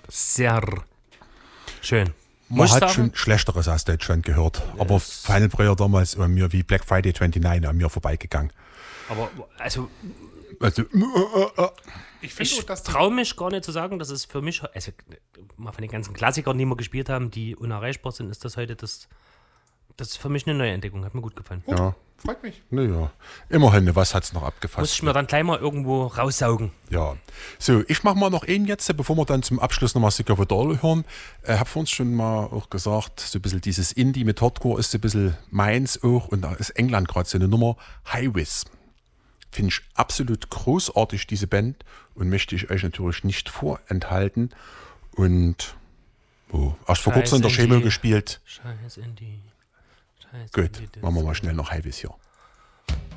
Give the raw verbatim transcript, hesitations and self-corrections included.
Sehr schön. Man Muss hat sagen, schon Schlechteres aus Deutschland gehört. Aber Yes. Final Prayer damals an mir wie Black Friday neunundzwanzig an mir vorbeigegangen. aber also Also, äh, äh, Ich finde ich auch, dass die, traue mich gar nicht zu sagen, dass es für mich, also mal von den ganzen Klassikern, die wir gespielt haben, die unerreichbar sind, ist das heute das, das ist für mich eine neue Entdeckung. Hat mir gut gefallen. ja, freut mich. naja. Immerhin, was hat es noch Muss abgefasst? ich mir dann gleich mal irgendwo raussaugen. Ja. So, ich mache mal noch einen jetzt, bevor wir dann zum Abschluss nochmal Sick of a Doll hören. Ich äh, habe vor uns schon mal auch gesagt, so ein bisschen dieses Indie mit Hardcore ist so ein bisschen meins auch. Und da ist England gerade so eine Nummer. Highways. Finde ich absolut großartig, diese Band. Und möchte ich euch natürlich nicht vorenthalten. Und oh, erst vor kurzem in der Scheiß Schemel Indie. gespielt. Scheiß Indie. Scheiß Gut, Indie, das machen wir mal ist- schnell noch Highways hier.